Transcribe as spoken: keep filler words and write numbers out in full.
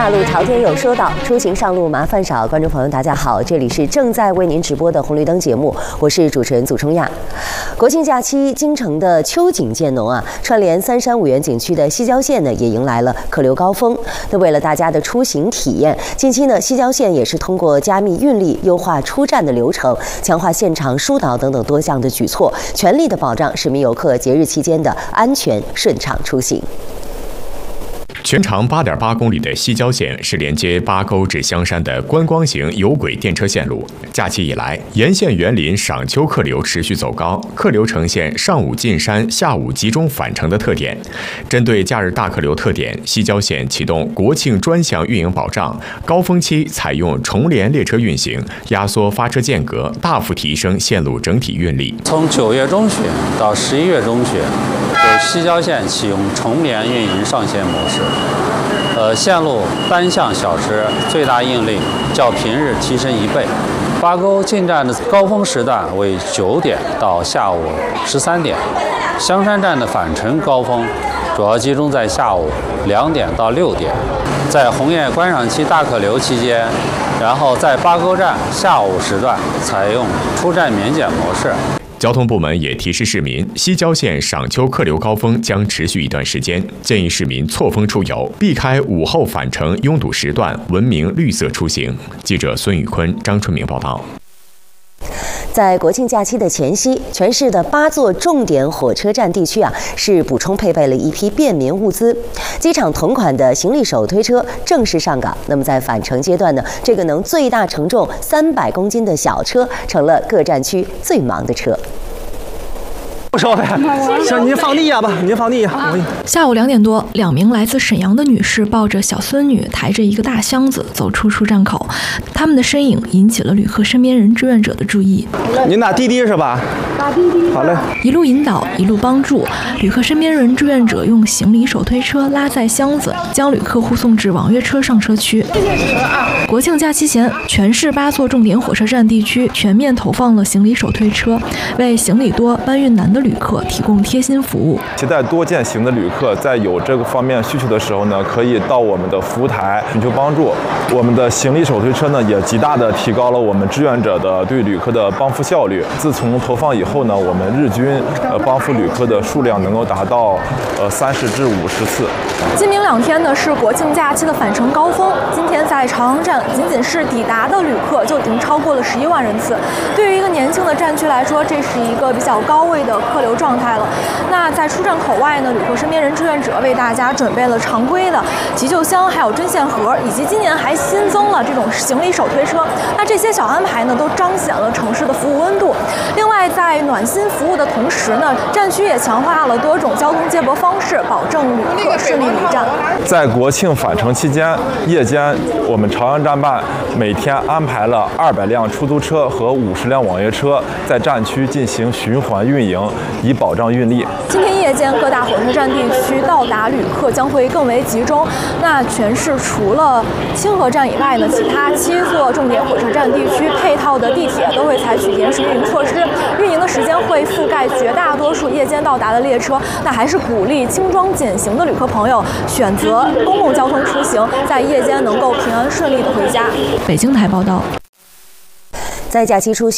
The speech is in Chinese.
大路朝天有说道，出行上路麻烦少。观众朋友，大家好，这里是正在为您直播的红绿灯节目，我是主持人祖冲亚。国庆假期，京城的秋景渐浓啊，串联三山五园景区的西郊线呢，也迎来了客流高峰。那为了大家的出行体验，近期呢，西郊线也是通过加密运力、优化出站的流程、强化现场疏导等等多项的举措，全力的保障市民游客节日期间的安全顺畅出行。 全长八点八公里的西郊线是连接八沟至香山的观光型有轨电车线路。假期以来，沿线园林赏秋客流持续走高，客流呈现上午进山、下午集中返程的特点。针对假日大客流特点，西郊线启动国庆专项运营保障，高峰期采用重联列车运行，压缩发车间隔，大幅提升线路整体运力。 从九月中旬到十一月中旬，对西郊线启用重联运营上线模式。呃，线路单向小时最大应力较平日提升一倍。八沟进站的高峰时段为九点到下午十三点，香山站的返程高峰主要集中在下午两点到六点。在红叶观赏期大客流期间，然后在八沟站下午时段采用出站免检模式。 交通部门也提示市民，西郊线赏秋客流高峰将持续一段时间，建议市民错峰出游，避开午后返程拥堵时段，文明绿色出行。记者孙宇坤、张春明报道。 在国庆假期的前夕，全市的八座重点火车站地区啊，是补充配备了一批便民物资。机场同款的行李手推车正式上岗。那么在返程阶段呢，这个能最大承重三百公斤的小车，成了各站区最忙的车。 不收呗，行，您放地下吧，您放地下。啊、 下午两点多，两名来自沈阳的女士抱着小孙女，抬着一个大箱子走出出站口，他们的身影引起了旅客身边人志愿者的注意。 您打滴滴是吧？ 打滴滴。 好嘞。 一路引导，一路帮助，旅客身边人志愿者用行李手推车拉载箱子，将旅客护送至网约车上车区。谢谢车啊！国庆假期前，全市八座重点火车站地区全面投放了行李手推车，为行李多、搬运难的旅客提供贴心服务。 携带多件行的旅客在有这个方面需求的时候呢，可以到我们的服务台寻求帮助。我们的行李手推车呢，也极大的提高了我们志愿者的对旅客的帮扶效率。自从投放以后呢，我们日均呃帮扶旅客的数量能够达到呃三十至五十次。 今明两天呢是国庆假期的返程高峰，今天在朝阳站仅仅是抵达的旅客就已经超过了十一万人次。对于一个年轻的站区来说，这是一个比较高位的客流状态了。那在出站口外呢，旅客身边人志愿者为大家准备了常规的急救箱，还有针线盒，以及今年还新增了这种行李手推车。那这些小安排呢，都彰显了城市的服务温度。另外，在暖心服务的同时呢，站区也强化了多种交通接驳方式，保证旅客顺利离站。 在国庆返程期间，夜间我们朝阳站办每天安排了二百辆出租车和五十辆网约车在站区进行循环运营，以保障运力。 今天夜间各大火车站地区到达旅客将会更为集中。那全市除了清河站以外呢，其他七座重点火车站地区配套的地铁都会采取延时运营措施，运营的时间会覆盖绝大多数夜间到达的列车。那还是鼓励轻装简行的旅客朋友选择公共交通出行，在夜间能够平安顺利的回家。北京台报道。 在假期出行